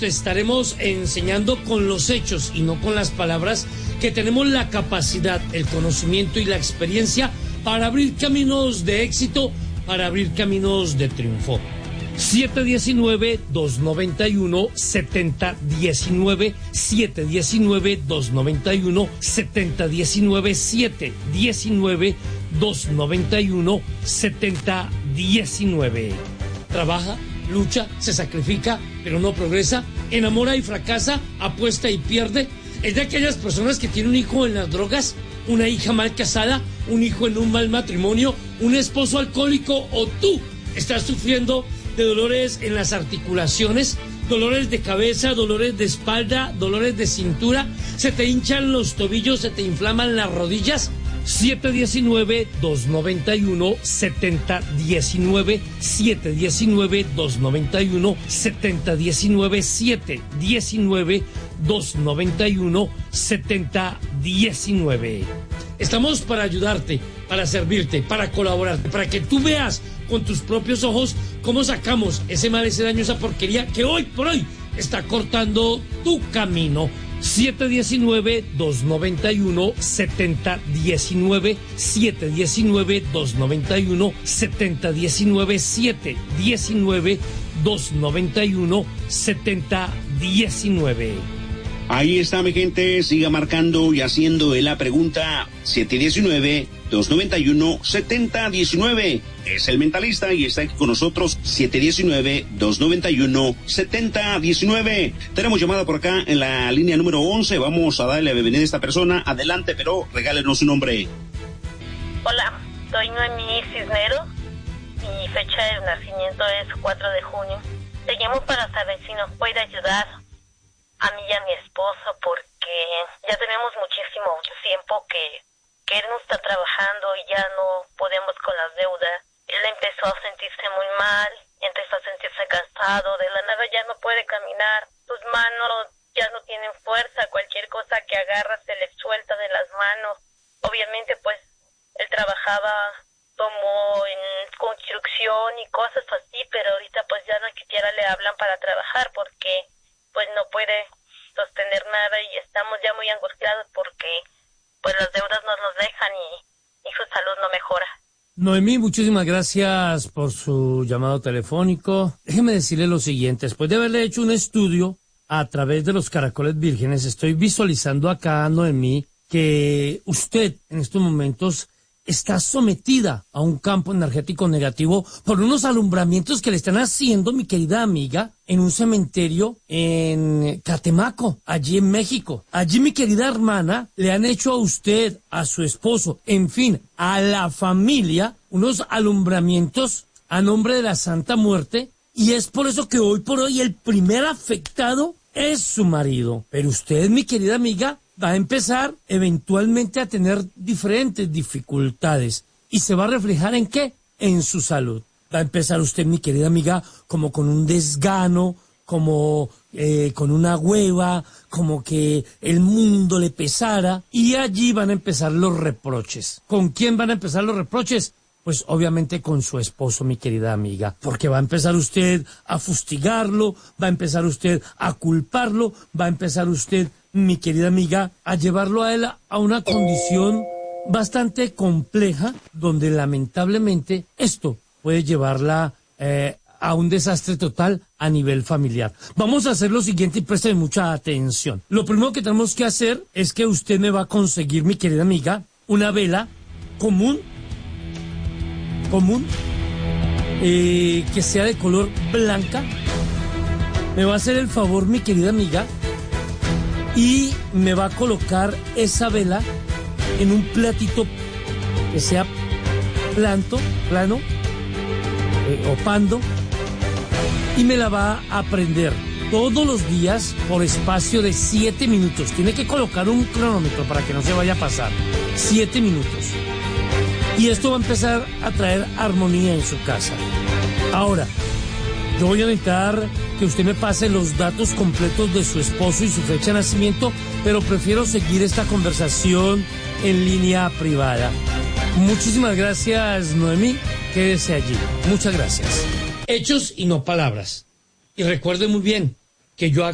te estaremos enseñando con los hechos y no con las palabras, que tenemos la capacidad, el conocimiento y la experiencia para abrir caminos de éxito, para abrir caminos de triunfo. 719-291-7019, 719-291-7019, 719-291-7019. Trabaja, lucha, se sacrifica, pero no progresa, enamora y fracasa, apuesta y pierde. Es de aquellas personas que tienen un hijo en las drogas, una hija mal casada, un hijo en un mal matrimonio, un esposo alcohólico, o tú estás sufriendo de dolores en las articulaciones, dolores de cabeza, dolores de espalda, dolores de cintura, se te hinchan los tobillos, se te inflaman las rodillas. 719-291-7019, 719-291-7019, 719-291-7019. Estamos para ayudarte, para servirte, para colaborarte, para que tú veas con tus propios ojos cómo sacamos ese mal, ese daño, esa porquería que hoy por hoy está cortando tu camino. 719-291-7019, 719-291-7019, 719-291-7019. Ahí está, mi gente, siga marcando y haciendo la pregunta. 719-291-7019. Es el mentalista y está aquí con nosotros. 719-291-7019. Tenemos llamada por acá en la línea número 11. Vamos a darle la bienvenida a esta persona. Adelante, pero regálenos su nombre. Hola, soy Noemí Cisneros. Mi fecha de nacimiento es 4 de junio. Te llamo para saber si nos puede ayudar a mí y a mi esposo, porque ya tenemos muchísimo tiempo que él no está trabajando y ya no podemos con las deudas. Él empezó a sentirse muy mal, empezó a sentirse cansado, de la nada ya no puede caminar, sus manos ya no tienen fuerza, cualquier cosa que agarra se le suelta de las manos. Obviamente pues él trabajaba como en construcción y cosas así, pero ahorita pues ya no siquiera le hablan para trabajar porque pues no puede sostener nada y estamos ya muy angustiados porque pues las deudas no nos dejan y su salud no mejora. Noemí, muchísimas gracias por su llamado telefónico. Déjeme decirle lo siguiente, después de haberle hecho un estudio a través de los caracoles vírgenes, estoy visualizando acá, Noemí, que usted en estos momentos está sometida a un campo energético negativo por unos alumbramientos que le están haciendo, mi querida amiga, en un cementerio en Catemaco, allí en México. Allí, mi querida hermana, le han hecho a usted, a su esposo, en fin, a la familia, unos alumbramientos a nombre de la Santa Muerte, y es por eso que hoy por hoy el primer afectado es su marido. Pero usted, mi querida amiga, va a empezar eventualmente a tener diferentes dificultades. ¿Y se va a reflejar en qué? En su salud. Va a empezar usted, mi querida amiga, como con un desgano, como con una hueva, como que el mundo le pesara. Y allí van a empezar los reproches. ¿Con quién van a empezar los reproches? Pues obviamente con su esposo, mi querida amiga, porque va a empezar usted a fustigarlo, va a empezar usted a culparlo, va a empezar usted, mi querida amiga, a llevarlo a él a una condición bastante compleja, donde lamentablemente esto puede llevarla a un desastre total a nivel familiar. Vamos a hacer lo siguiente y presten mucha atención. Lo primero que tenemos que hacer es que usted me va a conseguir, mi querida amiga, una vela común, que sea de color blanca. Me va a hacer el favor, mi querida amiga, y me va a colocar esa vela en un platito que sea plano o pando, y me la va a prender todos los días por espacio de 7 minutos. Tiene que colocar un cronómetro para que no se vaya a pasar. 7 minutos. Y esto va a empezar a traer armonía en su casa. Ahora, yo voy a necesitar que usted me pase los datos completos de su esposo y su fecha de nacimiento, pero prefiero seguir esta conversación en línea privada. Muchísimas gracias, Noemí. Quédese allí. Muchas gracias. Hechos y no palabras. Y recuerde muy bien que yo